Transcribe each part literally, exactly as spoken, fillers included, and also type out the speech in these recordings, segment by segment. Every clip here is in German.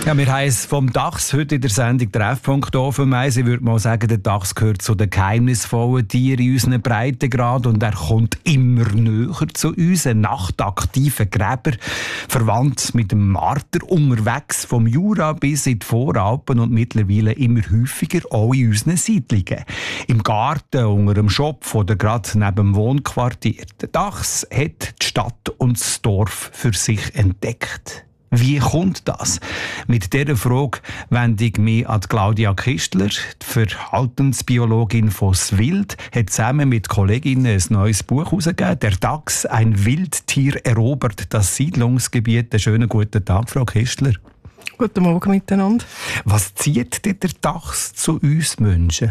Ja, wir haben es vom Dachs heute in der Sendung Treffpunkt offen. Ich würde mal sagen, der Dachs gehört zu den geheimnisvollen Tieren in unseren Breitengrad und er kommt immer näher zu uns. Ein nachtaktiver Gräber, verwandt mit dem Marter, unterwegs vom Jura bis in die Voralpen und mittlerweile immer häufiger auch in unseren Siedlungen. Im Garten, unter dem Schopf oder gerade neben dem Wohnquartier. Der Dachs hat die Stadt und das Dorf für sich entdeckt. Wie kommt das? Mit dieser Frage wende ich mich an Claudia Kistler, die Verhaltensbiologin von Swild, hat zusammen mit Kolleginnen ein neues Buch herausgegeben. «Der Dachs, ein Wildtier erobert das Siedlungsgebiet». Einen schönen guten Tag, Frau Kistler. Guten Morgen miteinander. Was zieht denn der Dachs zu uns Menschen?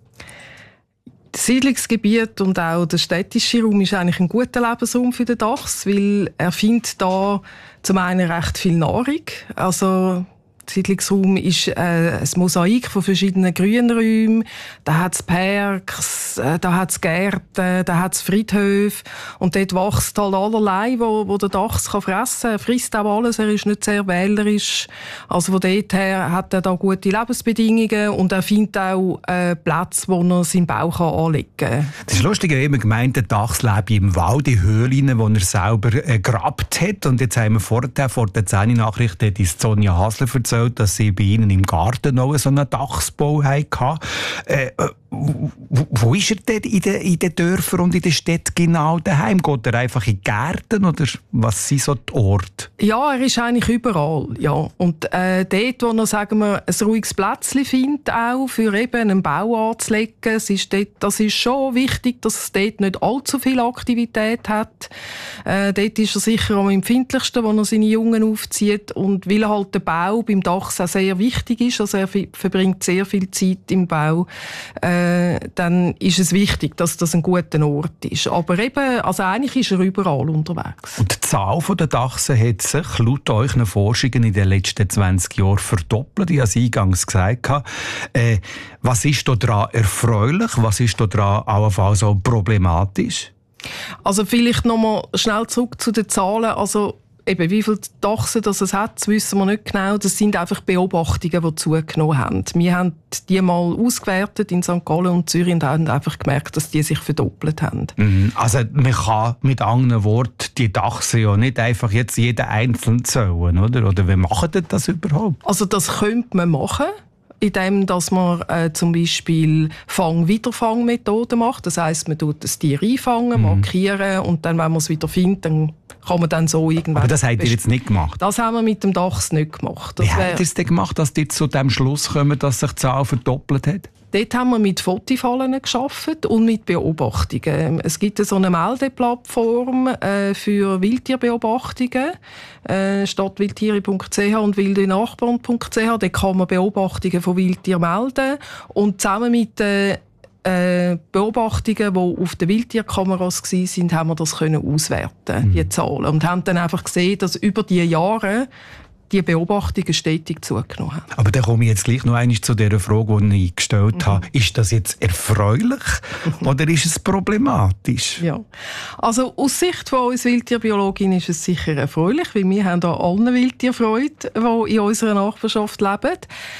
Das Siedlungsgebiet und auch der städtische Raum ist eigentlich ein guter Lebensraum für den Dachs, weil er findet da zum einen recht viel Nahrung. Also der Siedlungsraum ist äh, ein Mosaik von verschiedenen Grünräumen. Da hat es Parks, äh, da hat es Gärten, da hat es Friedhöfe. Und dort wächst halt allerlei, wo, wo der Dachs kann fressen kann. Er frisst auch alles, er ist nicht sehr wählerisch. Also von dort her hat er da gute Lebensbedingungen und er findet auch äh, Plätze, wo er seinen Bauch anlegen kann. Das ist lustig, ich habe immer gemeint, der Dachs lebe im Wald, in Höhlen, wo er selber äh, gegrabt hat. Und jetzt haben wir vorher, vor der zehn Nachricht, hat uns Sonja Hasler erzählt, dass sie bei ihnen im Garten noch so einen Dachsbau hatten. Äh, wo, wo ist er denn in den, in den Dörfern und in den Städten genau daheim? Geht er einfach in die Gärten oder was sind so die Orte? Ja, er ist eigentlich überall. Ja. Und äh, dort, wo er, sagen wir, ein ruhiges Plätzchen findet, auch für eben einen Bau anzulegen, es ist dort, das ist schon wichtig, dass es dort nicht allzu viel Aktivität hat. Äh, dort ist er sicher am empfindlichsten, wo er seine Jungen aufzieht. Und weil halt der Bau beim Dachs auch sehr wichtig ist, also er verbringt sehr viel Zeit im Bau, äh, dann ist es wichtig, dass das ein guter Ort ist. Aber eben, also eigentlich ist er überall unterwegs. Und die Zahl der Dachsen hat sich laut euren Forschungen in den letzten zwanzig Jahren verdoppelt. Ich habe es eingangs gesagt. Äh, was ist daran erfreulich? Was ist daran allenfalls auch problematisch? Also vielleicht noch mal schnell zurück zu den Zahlen. Also eben, wie viele Dachsen das es hat, das wissen wir nicht genau. Das sind einfach Beobachtungen, die zugenommen haben. Wir haben die mal ausgewertet in Sankt Gallen und Zürich und haben einfach gemerkt, dass die sich verdoppelt haben. Mhm. Also man kann mit anderen Worten die Dachsen ja nicht einfach jetzt jeden einzeln zählen, oder? Oder wie machen die das überhaupt? Also das könnte man machen, indem dass man äh, zum Beispiel Fang-Wiederfang-Methoden macht. Das heisst, man tut das Tier einfangen, mhm. markieren und dann, wenn man es wieder findet, dann kann man dann so irgendwann... Aber das habt ihr jetzt nicht gemacht? Das haben wir mit dem Dachs nicht gemacht. Das Wie habt ihr es denn gemacht, dass ihr zu dem Schluss kommen, dass sich die Zahl verdoppelt hat? Dort haben wir mit Fotifallen gearbeitet und mit Beobachtungen. Es gibt so eine Meldeplattform äh, für Wildtierbeobachtungen, äh, stadtwildtiere punkt c h und wildenachbarn punkt c h. Da kann man Beobachtungen von Wildtieren melden und zusammen mit den äh, Beobachtungen, die auf den Wildtierkameras waren, haben wir das können auswerten, mhm. die Zahlen. Und haben dann einfach gesehen, dass über die Jahre die Beobachtungen stetig zugenommen haben. Aber dann komme ich jetzt gleich noch einmal zu der Frage, die ich gestellt mhm. habe. Ist das jetzt erfreulich oder ist es problematisch? Ja. Also aus Sicht von uns Wildtierbiologin ist es sicher erfreulich, weil wir haben da allen Wildtierfreude, die in unserer Nachbarschaft leben.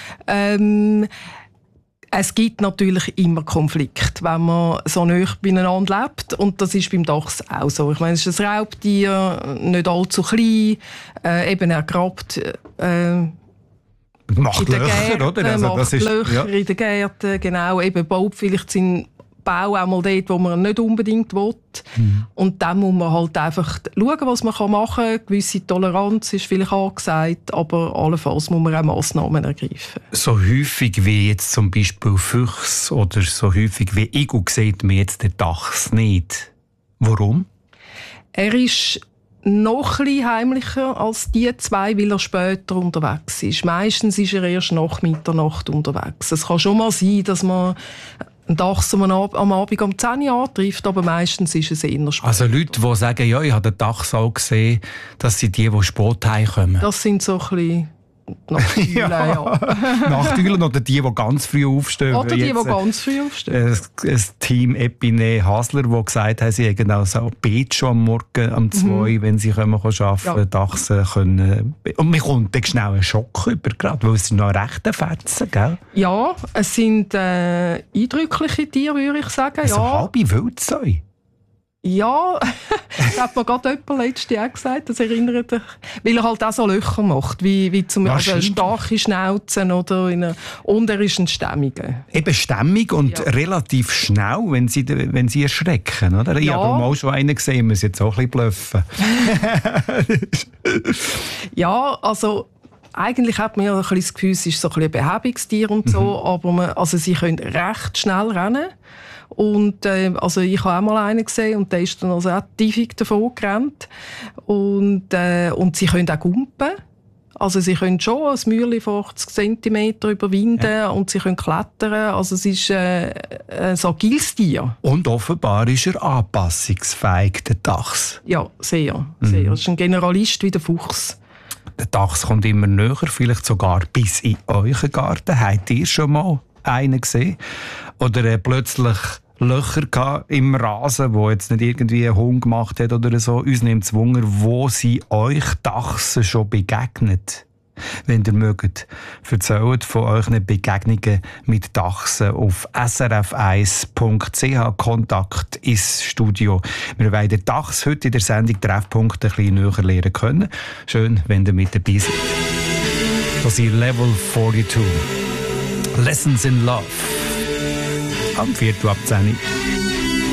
Ähm, Es gibt natürlich immer Konflikte, wenn man so nah beieinander lebt. Und das ist beim Dachs auch so. Ich meine, es ist ein Raubtier, nicht allzu klein, äh, eben er grabt äh, macht in den Löcher, Gärten, oder? Also, macht das ist, Löcher ja. in den Gärten, genau. Eben baut vielleicht seinen Bau auch mal dort, wo man nicht unbedingt will. Mhm. Und dann muss man halt einfach schauen, was man machen kann. Eine gewisse Toleranz ist vielleicht angesagt, aber allenfalls muss man auch Massnahmen ergreifen. So häufig wie jetzt zum Beispiel Füchse oder so häufig wie Igel sieht man jetzt den Dachs nicht. Warum? Er ist noch ein bisschen heimlicher als die zwei, weil er später unterwegs ist. Meistens ist er erst nach Mitternacht unterwegs. Es kann schon mal sein, dass man einen Dachs am Abend um zehn Uhr antrifft, aber meistens ist es eher spät. Also Leute, die sagen, ja, ich habe den Dachs auch gesehen, das sind die, die spät heimkommen. Das sind so ein bisschen Nachteulen, ja. ja. Nachteulen oder die, die ganz früh aufstehen. Oder die, Jetzt, die ganz früh aufstehen. Ein, ein Team Epine Hasler, das gesagt hat, sie haben auch so Bett schon am Morgen um zwei, mhm. wenn sie kommen, arbeiten ja. Dachsen können. Und man kommt dann schnell einen Schock über, gerade, weil es sind noch rechte Fetzen, gell? Ja, es sind äh, eindrückliche Tiere, würde ich sagen. Also ja. halbe Wildsäue. Ja, das hat mir gerade jemand letztes Jahr gesagt, das erinnert dich. Weil er halt auch so Löcher macht, wie, wie zum Beispiel also starke Schnauzen oder in einer, und er ist ein Stämmiger. Eben stämmig und ja. relativ schnell, wenn sie, wenn sie erschrecken, oder? Ich ja. habe auch schon einen gesehen, ich muss jetzt auch ein bisschen bluffen. Ja, also eigentlich hat man ja ein bisschen das Gefühl, es ist so ein, ein Behäbigstier und so, mhm. aber man, also sie können recht schnell rennen. Und, äh, also ich habe auch mal einen gesehen und der ist dann also auch tiefig davon gerannt. Und, äh, und sie können auch gumpen. Also sie können schon ein Mäuerchen fünfzig Zentimeter überwinden ja. und sie können klettern. Also es ist äh, ein agiles Tier. Und offenbar ist er anpassungsfähig, der Dachs. Ja, sehr. sehr. Mhm. Er ist ein Generalist wie der Fuchs. Der Dachs kommt immer näher, vielleicht sogar bis in euren Garten. Habt ihr schon mal einen gesehen? Oder äh, plötzlich Löcher im Rasen, wo jetzt nicht irgendwie ein Hund gemacht hat oder so. Uns nimmt es Wunder, wo sie euch Dachsen schon begegnet. Wenn ihr mögt, erzählt von euren Begegnungen mit Dachsen auf s r f eins punkt c h. Kontakt ins Studio. Wir wollen den Dachs heute in der Sendung Treffpunkt ein bisschen näher lernen können. Schön, wenn ihr mit dabei seid. Das ist Level zweiundvierzig. Lessons in Love. Am Viertel ab zehn Uhr.